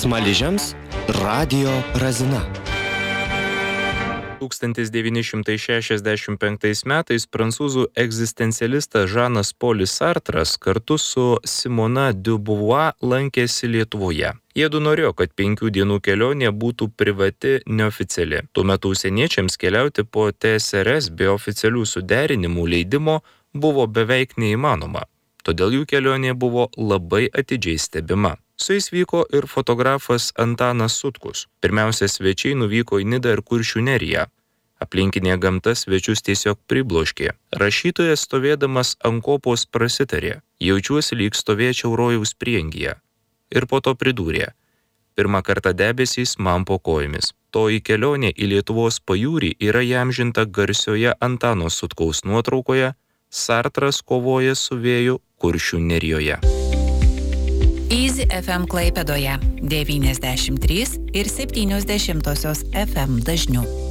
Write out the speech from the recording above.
Smaližiams radijo razina. 1965 metais prancūzų egzistencialistas Žanas Polis Sartras kartu su Simona de Beauvoir lankėsi Lietuvoje. Jiedu norėjo, kad 5 dienų kelionė būtų privati, neoficiali. Tuo metu užsieniečiams keliauti po TSRS be oficialių suderinimų leidimo buvo beveik neįmanoma. Todėl jų kelionė buvo labai atidžiai stebima. Su jais vyko ir fotografas Antanas Sutkus. Pirmiausia, svečiai nuvyko į Nidą ir Kuršių neriją. Aplinkinė gamta svečius tiesiog pribloškė. Rašytojas stovėdamas ant kopos prasitarė: jaučiuosi lyg stovėčiau rojaus prieangyje. Ir po to pridūrė: pirmą kartą debesys man po kojomis. Toji kelionė į Lietuvos pajūrį yra įamžinta garsioje Antano Sutkaus nuotraukoje Sartras kovoja su vėju Kuršių nerijoje. Easy FM Klaipėdoje 93,7 FM dažniu.